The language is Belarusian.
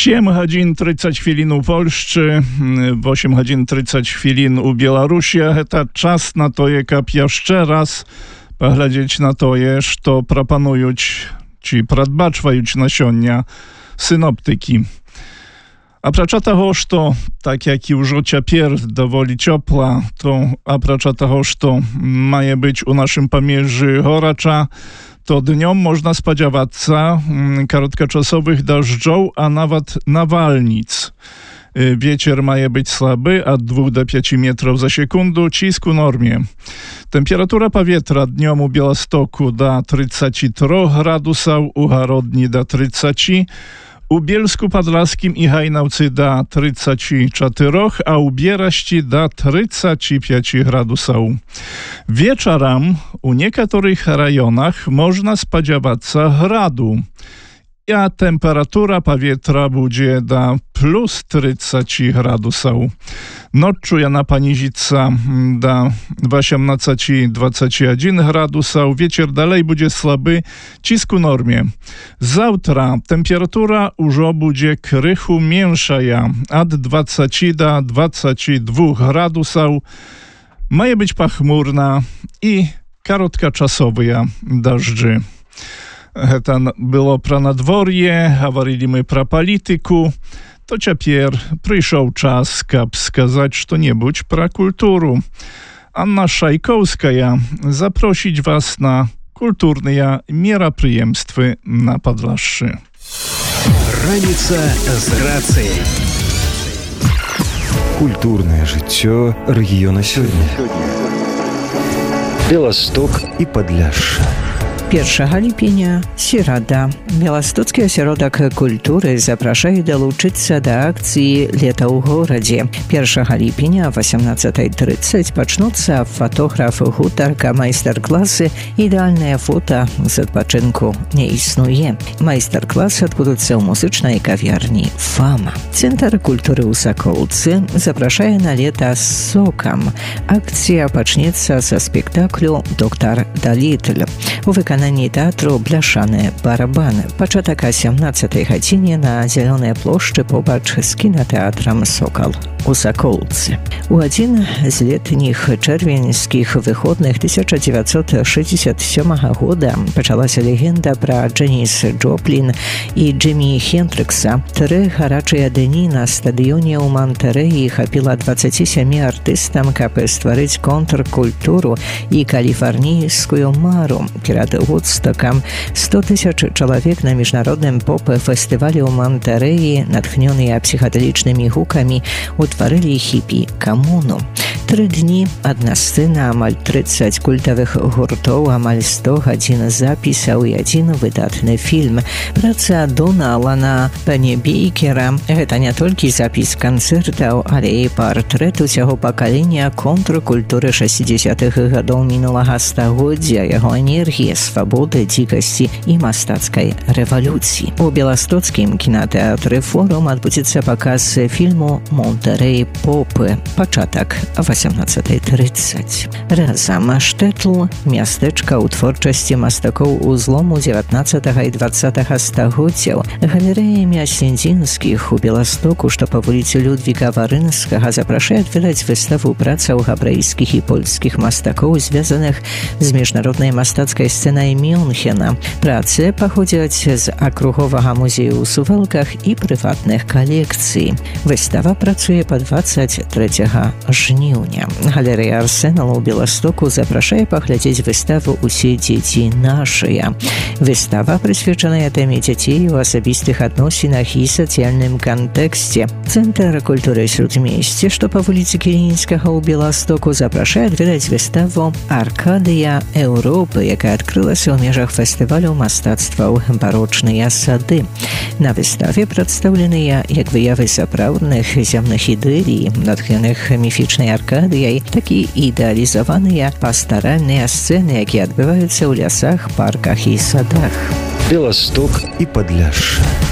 7 гадзін 30 хвілін у Польшчы, 8 гадзін 30 хвілін у Беларусі. Гэта час на тое, каб яшчэ раз паглядзець на тое, што прапануюць ці прадбачваюць на сёння синоптыкі. Апрача таго, што, так як і ўжо цяпер даволі цёпла, то апрача таго, што мае быць у нашым памежжы горача, то днём можна спадзявацца кароткачасовых дажджоў, а нават навальніц. Вецер мае быць слабы ад 2 до 5 метров за секунду, ціск у норме. Тэмпература паветра днём у Беластоку до 33 градусаў, у Гародні до 30, у Бельску-Падласкім і Гайнаўцы до 34, а у Берашці до 35 градусаў. Вечарам у некаторых раёнах можна спадзявацца граду, а тэмпература паветра будзе до плюс 30 градусаў. Ноччу яна панізіцца до 18-21 градусаў. Вечер далей будзе слабы, ціск у норме. Заўтра тэмпература ўжо будзе крыху меншая, ад 20 до 22 градусаў. Мае быць пахмурна і кароткачасовыя дажджы. Гэта было пра надвор'е, гаварылі мы пра палітыку. То цяпер прыйшоў час, каб сказаць што-небудзь пра культуру. Анна Шайкоўская запросіць вас на культурныя мерапрыемствы на Падлашшы. Раніца з рацыяй. Культурнае жыццё рэгіёна сёння. Беласток і Падляшша. 1 ліпеня – серада. Беластоцкі асяродак культуры запрашае далучыцца да акцыі «Лета ў горадзе». 1 ліпеня о 18:30 пачнуцца фотограф, гутарка, майстар-класы «Ідэальнае фота з адпачынку не існуе». Майстар-класы адбудуцца ў музычнай кавярні «Фама». Цэнтр культуры ў Саколцы запрашае на лета з сокам. Акцыя пачнецца са спектаклю «Доктар Далітль». У выкананні тэатру «Бляшаныя барабаны». Пачатак о 17 гадзіне на Зялёнай плошчы побач з кінатэатрам «Сокал» у Саколцы. У адзін з летніх чэрвеньскіх выходных 1967 года пачалася легенда пра Джэніс Джоплін і Джимі Хендрыкса. 3 гарачыя дні на стадыёне ў Мантэрэі хапіла 27 артыстам, каб стварыць контркультуру і каліфарнійскую мару. Перад Вудстокам 100 000 чалавек на міжнародным поп-фестывалі ў Мантэрэі, натхнёныя псіхадэлічнымі гукамі, утварылі хіпі-камуну. 3 дні, адна сцэна, амаль 30 культавых гуртоў, амаль 100 гадзін запісаў і адзін выдатны фільм. Праца Дона Алана Пеннебейкера – гэта не толькі запіс канцэртаў, але і партрэт усяго пакалення контркультуры 60-х гадоў мінулага стагоддзя, яго энергія, свабоды, дзікасці і мастацкай рэвалюцыі. У беластоцкім кінатэатры «Форум» адбудзецца паказ фільму «Монтэрэй попы». Пачатак 18:30. Разам Штэтл – мястэчка ў творчасці мастакоў узлому 19 і 20 стагоддзяў. Галерэя Мясіндзінскіх у Беластоку, што па вуліцы Людвіга Варынскага, запрашае адведаць выставу працаў габрэйскіх і польскіх мастакоў, звязаных з міжнароднай мастацкай сцэнай Мюнхена. Працы паходзяць з акруговага музею ў Сувалках і прыватных калекцый. Выстава працуе па 23 жніўня. Галерэя Арсенал у Беластоку запрашае паглядзець выставу «Усе дзеці нашыя». Выстава прысвечаная тэме дзяцей у асабістых адносінах і сацыяльным кантэксце. Цэнтр культуры Срудмесце, што па вуліцы Кілінскага ў Беластоку, запрашае адведаць выставу «Аркадыя Еўропы», якая адкрылася ў межах фестывалю мастацтваў «Барочныя сады». На выставе прадстаўленыя як выявы сапраўдных зямных ідэлій, натхнёных міфічнай Аркадыяй, так і ідэалізаваныя пастаральныя сцэны, якія адбываюцца ў лясах, парках і садах. Беласток і Падляшша.